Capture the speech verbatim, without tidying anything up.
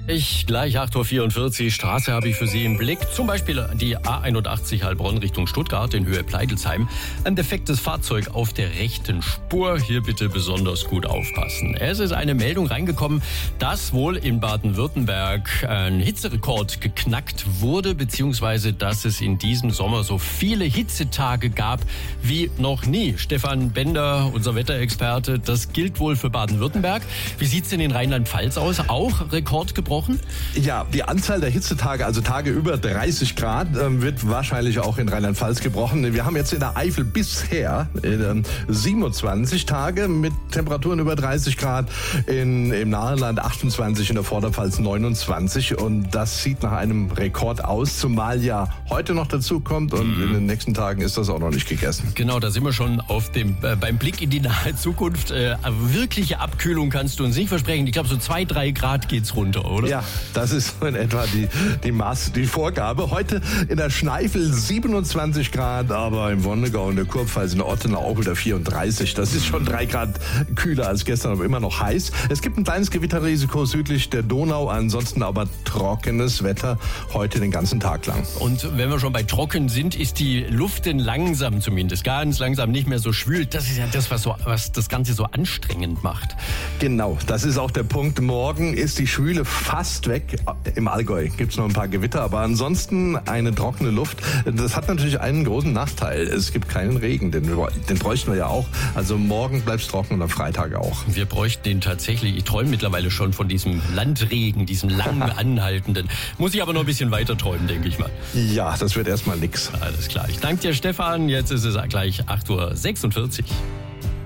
Ich gleich acht Uhr vierundvierzig, Straße habe ich für Sie im Blick. Zum Beispiel die A einundachtzig Heilbronn Richtung Stuttgart in Höhe Pleidelsheim. Ein defektes Fahrzeug auf der rechten Spur. Hier bitte besonders gut aufpassen. Es ist eine Meldung reingekommen, dass wohl in Baden-Württemberg ein Hitzerekord geknackt wurde, beziehungsweise dass es in diesem Sommer so viele Hitzetage gab wie noch nie. Stefan Bender, unser Wetterexperte, das gilt wohl für Baden-Württemberg. Wie sieht's denn in Rheinland-Pfalz aus? Auch Rekord gebrochen? Ja, die Anzahl der Hitzetage, also Tage über dreißig Grad, äh, wird wahrscheinlich auch in Rheinland-Pfalz gebrochen. Wir haben jetzt in der Eifel bisher äh, siebenundzwanzig Tage mit Temperaturen über dreißig Grad, in, im Naheland achtundzwanzig, in der Vorderpfalz neunundzwanzig. Und das sieht nach einem Rekord aus, zumal ja heute noch dazu kommt und mhm. in den nächsten Tagen ist das auch noch nicht gegessen. Genau, da sind wir schon auf dem, äh, beim Blick in die nahe Zukunft. Äh, wirkliche Abkühlung kannst du uns nicht versprechen. Ich glaube, so zwei, drei Grad geht's runter, oder? Ja, das ist in etwa die, die Maß, die Vorgabe. Heute in der Schneifel siebenundzwanzig Grad, aber im Wonnegau und der Kurpfalz in Ottenau auch wieder vierunddreißig. Das ist schon drei Grad kühler als gestern, aber immer noch heiß. Es gibt ein kleines Gewitterrisiko südlich der Donau, ansonsten aber trockenes Wetter heute den ganzen Tag lang. Und wenn wir schon bei trocken sind, ist die Luft denn langsam zumindest, ganz langsam nicht mehr so schwül. Das ist ja das, was, so, was das Ganze so anstrengend macht. Genau, das ist auch der Punkt. Morgen ist die Schwüle fast weg. Im Allgäu gibt es noch ein paar Gewitter, aber ansonsten eine trockene Luft. Das hat natürlich einen großen Nachteil. Es gibt keinen Regen, den, den bräuchten wir ja auch. Also morgen bleibt es trocken und am Freitag auch. Wir bräuchten den tatsächlich. Ich träume mittlerweile schon von diesem Landregen, diesem lang anhaltenden. Muss ich aber noch ein bisschen weiter träumen, denke ich mal. Ja, das wird erstmal nix. Alles klar. Ich danke dir, Stefan. Jetzt ist es gleich acht Uhr sechsundvierzig.